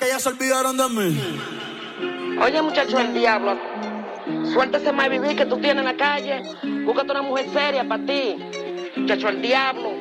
que ya se olvidaron de mí. Oye, muchacho, el diablo. Suéltese más vivir que tú tienes en la calle. Búscate una mujer seria para ti. Muchacho, el diablo.